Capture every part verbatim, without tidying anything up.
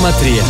κόμμα τρία.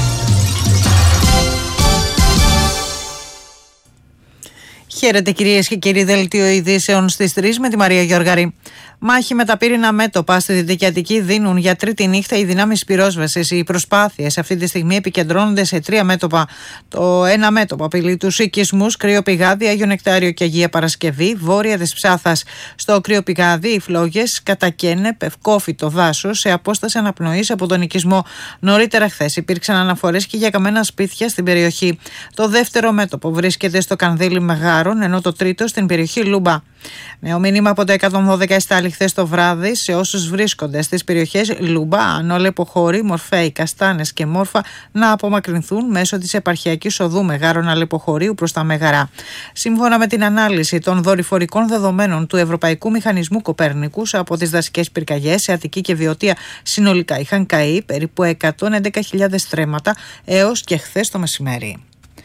Χαίρετε κυρίες και κύριοι, δελτίο ειδήσεων στις τρεις με τη Μαρία Γιώργαρη. Μάχη με τα πύρινα μέτωπα στη Δυτική Αττική δίνουν για τρίτη νύχτα οι δυνάμεις πυρόσβεσης. Οι προσπάθειες αυτή τη στιγμή επικεντρώνονται σε τρία μέτωπα. Το ένα μέτωπο απειλεί τους οικισμούς Κρύο Πηγάδι, Άγιο Νεκτάριο και Αγία Παρασκευή, βόρεια της Ψάθας. Στο Κρύο Πηγάδι, οι φλόγες κατακαίνε πευκόφυτο δάσος σε απόσταση αναπνοής από τον οικισμό. Νωρίτερα χθες υπήρξαν αναφορές και για καμένα σπίτια στην περιοχή. Το δεύτερο μέτωπο βρίσκεται στο Κανδύλι Μεγάρων, ενώ το τρίτο στην περιοχή Λούμπα. Νέο μήνυμα από το εκατόν δώδεκα εστάλει χθες το βράδυ σε όσους βρίσκονται στις περιοχές Λούμπα, Ανόλεπο Χώρη, Μορφέη, Καστάνες και Μόρφα να απομακρυνθούν μέσω της επαρχιακής οδού Μεγάρων Αλεποχωρίου προς τα Μέγαρα. Σύμφωνα με την ανάλυση των δορυφορικών δεδομένων του Ευρωπαϊκού Μηχανισμού Κοπέρνικους από τις δασικές πυρκαγιές σε Αττική και Βιωτία, συνολικά είχαν καεί περίπου εκατόν έντεκα χιλιάδες στρέμματα έως και χθες το μεσημέρι.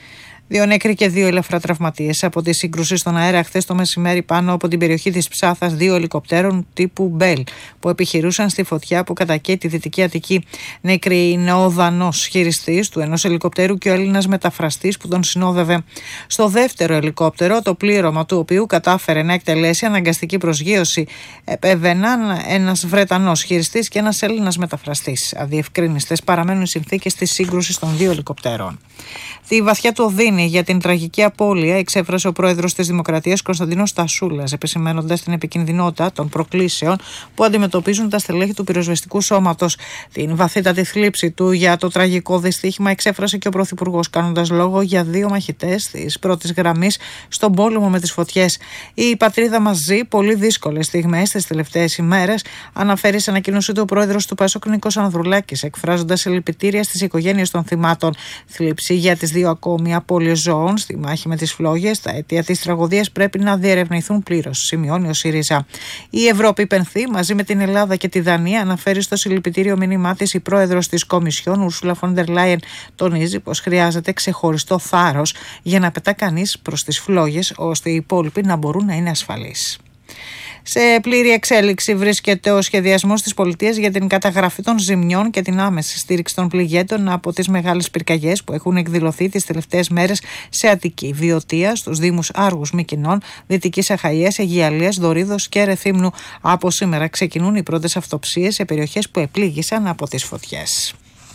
Δύο νέκροι και δύο ελαφρά τραυματίες από τη σύγκρουση στον αέρα χθες το μεσημέρι πάνω από την περιοχή της Ψάθας δύο ελικοπτέρων τύπου Μπέλ που επιχειρούσαν στη φωτιά που κατακαίει τη Δυτική Αττική. Νέκροι είναι ο Δανός χειριστής του ενός ελικοπτέρου και ο Έλληνας μεταφραστής που τον συνόδευε. Στο δεύτερο ελικόπτερο, το πλήρωμα του οποίου κατάφερε να εκτελέσει αναγκαστική προσγείωση, επέβαιναν ένας Βρετανός χειριστής και ένας Έλληνας μεταφραστής. Αδιευκρίνιστες παραμένουν οι συνθήκες της σύγκρουσης των δύο ελικοπτέρων. Τη βαθιά του οδύνη για την τραγική απώλεια εξέφρασε ο πρόεδρος της Δημοκρατίας Κωνσταντίνος Τασούλας, επισημαίνοντας την επικινδυνότητα των προκλήσεων που αντιμετωπίζουν τα στελέχη του πυροσβεστικού σώματος. Την βαθύτατη θλίψη του για το τραγικό δυστύχημα εξέφρασε και ο Πρωθυπουργός, κάνοντας λόγο για δύο μαχητές της πρώτης γραμμής στον πόλεμο με τις φωτιές. Η πατρίδα μας ζει πολύ δύσκολες στιγμές τις τελευταίες ημέρες, αναφέρει σε ανακοίνωσή του ο πρόεδρος του ΠΑΣΟΚ Νίκος Ανδρουλάκης, εκφράζοντας συλληπιτήρια στις οικογένειες των θυμάτων. Θλίψη για τις δύο ακόμη απώλειες ζώων στη μάχη με τις φλόγες. Τα αιτία της τραγωδίας πρέπει να διερευνηθούν πλήρως, σημειώνει ο ΣΥΡΙΖΑ. Η Ευρώπη πενθεί μαζί με την Ελλάδα και τη Δανία, αναφέρει στο συλληπιτήριο μήνυμά της η πρόεδρος της Κομισιόν, Ούρσουλα φον ντερ Λάιεν, τονίζει πως χρειάζεται ξεχωριστό θάρρος για να πετά κανείς προς τις φλόγες, ώστε οι υπόλοιποι να μπορούν να είναι ασφαλείς. Σε πλήρη εξέλιξη βρίσκεται ο σχεδιασμός της πολιτείας για την καταγραφή των ζημιών και την άμεση στήριξη των πληγέντων από τις μεγάλες πυρκαγιές που έχουν εκδηλωθεί τις τελευταίες μέρες σε Αττική, Βιωτία, στους δήμους Άργους, Μυκηνών, Δυτικής Αχαΐας, Αιγιαλίας, Δωρίδος και Ρεθύμνου. Από σήμερα ξεκινούν οι πρώτες αυτοψίες σε περιοχές που επλήγησαν από τις φωτιές.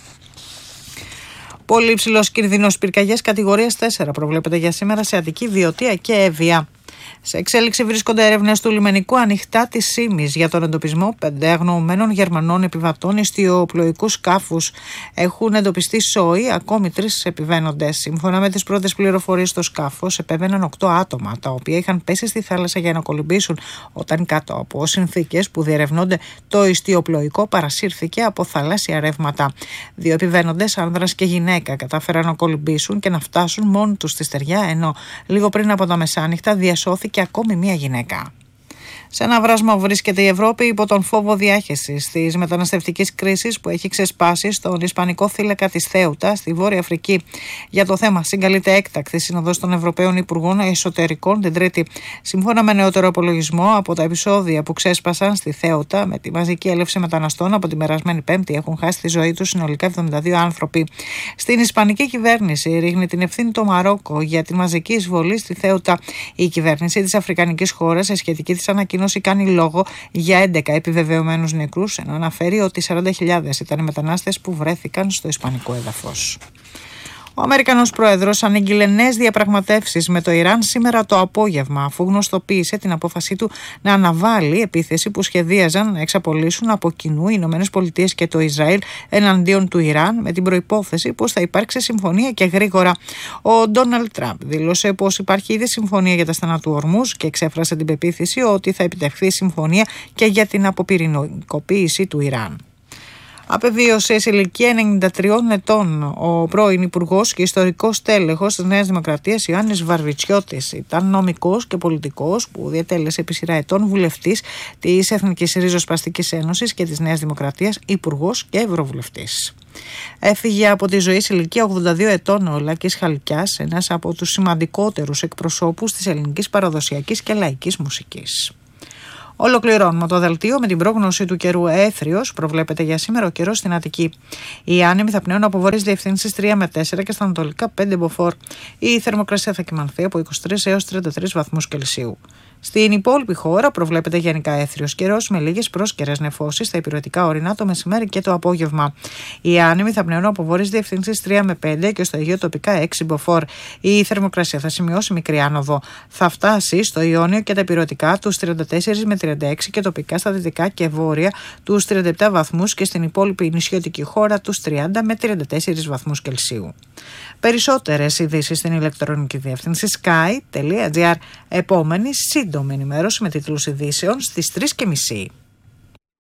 Πολύ υψηλός κίνδυνος πυρκαγιές κατηγορίας τέσσερα προβλέπεται για σήμερα σε Αττική, Βιωτία και Εύβοια. Σε εξέλιξη βρίσκονται έρευνες του λιμενικού ανοιχτά της Σύμης για τον εντοπισμό πέντε αγνοωμένων Γερμανών επιβατών ιστιοπλοϊκού σκάφους. Έχουν εντοπιστεί σόοι, ακόμη τρεις επιβαίνοντες. Σύμφωνα με τις πρώτες πληροφορίες, στο σκάφος επέβαιναν οκτώ άτομα, τα οποία είχαν πέσει στη θάλασσα για να κολυμπήσουν, όταν κάτω από συνθήκες που διερευνώνται το ιστιοπλοϊκό παρασύρθηκε από θαλάσσια ρεύματα. Δύο επιβαίνοντες, άνδρας και γυναίκα, κατάφεραν να κολυμπήσουν και να φτάσουν μόνοι τους στη στεριά, ενώ λίγο πριν από τα μεσάνυχτα διασώθηκε και ακόμη μία γυναίκα. Σε ένα βράσμα βρίσκεται η Ευρώπη υπό τον φόβο διάχυσης της μεταναστευτικής κρίσης που έχει ξεσπάσει στον Ισπανικό θύλακα της Θέουτα στη Βόρεια Αφρική. Για το θέμα συγκαλείται έκτακτη σύνοδος των Ευρωπαίων Υπουργών Εσωτερικών την Τρίτη. Σύμφωνα με νεότερο απολογισμό, από τα επεισόδια που ξέσπασαν στη Θέουτα με τη μαζική έλευση μεταναστών από την περασμένη Πέμπτη, έχουν χάσει τη ζωή τους συνολικά εβδομήντα δύο άνθρωποι. Στην Ισπανική κυβέρνηση ρίχνει την ευθύνη το Μαρόκο για τη μαζική εισβολή στη Θέουτα. Η κυβέρνηση της αφρικανικής χώρας σε σχετική της ανακοίνωση κάνει λόγο για έντεκα επιβεβαιωμένους νεκρούς, ενώ αναφέρει ότι σαράντα χιλιάδες ήταν οι μετανάστες που βρέθηκαν στο ισπανικό έδαφος. Ο Αμερικανός πρόεδρος ανήγγειλε νέες διαπραγματεύσεις με το Ιράν σήμερα το απόγευμα, αφού γνωστοποίησε την απόφασή του να αναβάλει επίθεση που σχεδίαζαν να εξαπολύσουν από κοινού οι Ηνωμένες Πολιτείες και το Ισραήλ εναντίον του Ιράν, με την προϋπόθεση πως θα υπάρξει συμφωνία και γρήγορα. Ο Ντόναλντ Τραμπ δήλωσε πως υπάρχει ήδη συμφωνία για τα στενά του Ορμούζ και εξέφρασε την πεποίθηση ότι θα επιτευχθεί συμφωνία και για την αποπυρηνικοποίηση του Ιράν. Απεβίωσε σε ηλικία ενενήντα τριών ετών ο πρώην Υπουργός και ιστορικός τέλεχος της Νέας Δημοκρατίας Ιωάννης Βαρβιτσιώτης. Ήταν νομικός και πολιτικός που διατέλεσε επί σειρά ετών βουλευτής της Εθνικής Ριζοσπαστικής Ένωσης και της Νέας Δημοκρατίας, υπουργός και ευρωβουλευτής. Έφυγε από τη ζωή σε ηλικία ογδόντα δύο ετών ο Λάκης Χαλκιάς, ένας από τους σημαντικότερους εκπροσώπους της ελληνικής παραδοσιακής και λαϊκής μουσικής. Ολοκληρώνουμε το δελτίο με την πρόγνωση του καιρού. Έθριος προβλέπεται για σήμερα ο καιρός στην Αττική. Οι άνεμοι θα πνέουν από βόρειες διευθύνσεις τρία με τέσσερα και στα ανατολικά πέντε μποφόρ. Η θερμοκρασία θα κυμανθεί από είκοσι τρεις έως τριάντα τρεις βαθμούς Κελσίου. Στην υπόλοιπη χώρα προβλέπεται γενικά έθριος καιρός με λίγες πρόσκαιρες νεφώσεις στα υπηρετικά ορεινά το μεσημέρι και το απόγευμα. Οι άνεμοι θα πνέουν από βόρειες διευθύνσεις τρία με πέντε και στο Αιγαίο τοπικά έξι μποφόρ. Η θερμοκρασία θα σημειώσει μικρή άνοδο. Θα φτάσει στο Ιόνιο και τα υπηρετικά τους τριάντα τέσσερα με τριάντα έξι και τοπικά στα δυτικά και βόρεια τους τριάντα επτά βαθμούς και στην υπόλοιπη νησιωτική χώρα τους τριάντα με τριάντα τέσσερα βαθμούς Κελσίου. Περισσότερες ειδήσεις στην ηλεκτρονική διεύθυνση sky τελεία gr. Επόμενη σύντομη ενημέρωση με τίτλους ειδήσεων στις τρεις και μισή.